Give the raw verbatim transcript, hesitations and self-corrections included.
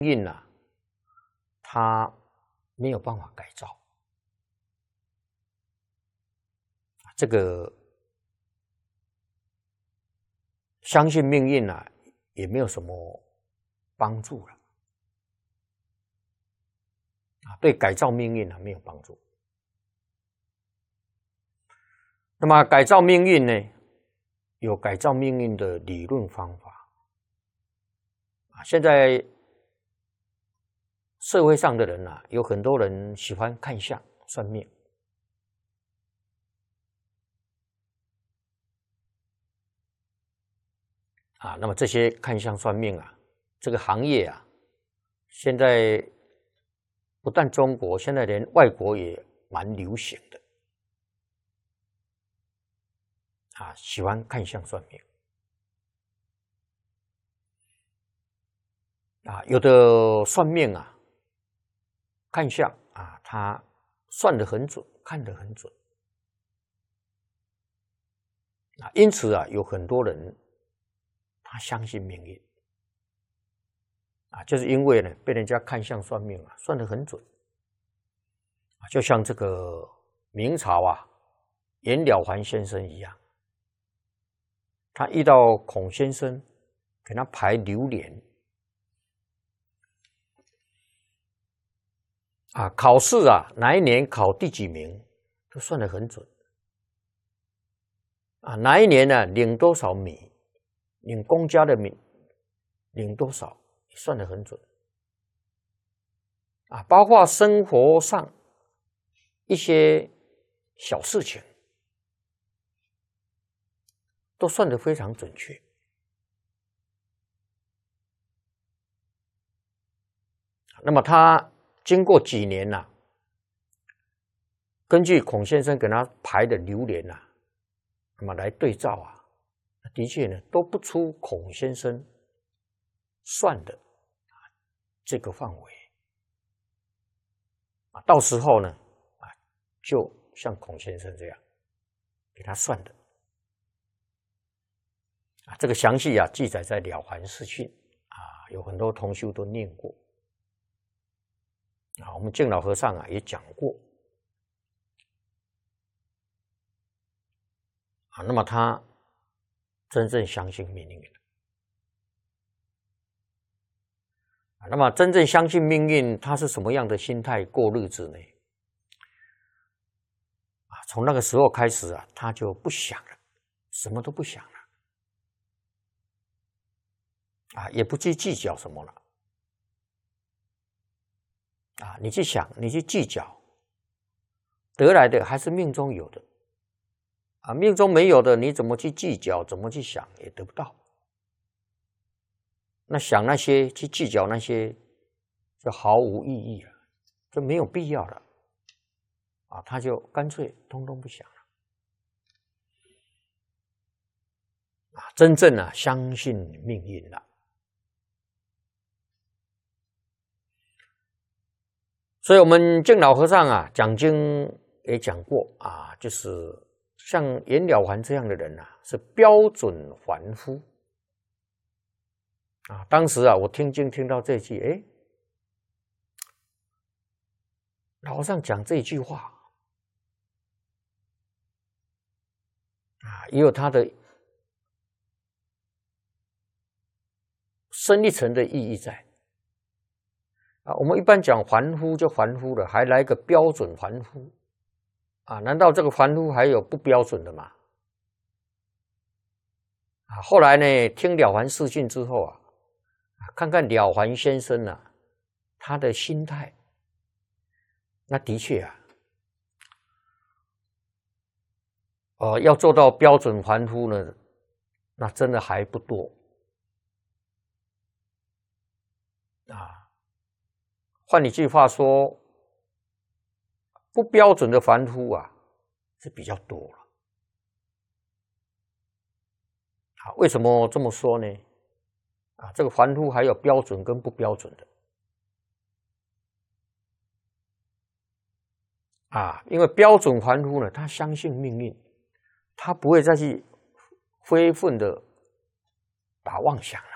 运啊，它没有办法改造。这个相信命运啊，也没有什么帮助了啊，对改造命运啊没有帮助。那么改造命运呢，有改造命运的理论方法啊。现在社会上的人啊，有很多人喜欢看相算命。啊，那么这些看相算命啊，这个行业啊，现在不但中国，现在连外国也蛮流行的。啊，喜欢看相算命。啊，有的算命啊，看相啊，他算得很准，看得很准。啊，因此啊，有很多人他相信命运。啊，就是因为呢，被人家看相算命啊，算得很准。啊，就像这个明朝啊，颜了凡先生一样，他遇到孔先生给他排流年。啊，考试啊，哪一年考第几名，都算得很准。啊，哪一年呢、啊，领多少米，领公家的米，领多少，算得很准。啊，包括生活上一些小事情，都算得非常准确。那么他经过几年呐、啊，根据孔先生给他排的流年呐、啊，那么来对照啊，的确呢都不出孔先生算的这个范围啊。到时候呢啊，就像孔先生这样给他算的啊，这个详细啊记载在《了凡四训》啊，有很多同修都念过。啊，我们净老和尚啊也讲过啊。那么他真正相信命运啊，那么真正相信命运，他是什么样的心态过日子呢？啊，从那个时候开始啊，他就不想了，什么都不想了啊，也不去计较什么了。啊，你去想，你去计较，得来的还是命中有的，啊，命中没有的，你怎么去计较，怎么去想，也得不到。那想那些，去计较那些，就毫无意义了，就没有必要了，啊，他就干脆通通不想了。啊，真正啊，相信命运了。所以我们净老和尚啊讲经也讲过啊，就是像颜了凡这样的人啊，是标准凡夫啊。当时啊，我听经听到这句，哎，老和尚讲这句话啊，也有他的深一层的意义在。啊，我们一般讲凡夫就凡夫了，还来个标准凡夫啊？难道这个凡夫还有不标准的吗？啊，后来呢，听了凡四训之后啊，看看了凡先生啊，他的心态，那的确啊，呃，要做到标准凡夫呢，那真的还不多啊。换一句话说，不标准的凡夫啊是比较多了。啊，为什么这么说呢？啊，这个凡夫还有标准跟不标准的。啊，因为标准凡夫呢，他相信命运，他不会再去非分的打妄想了。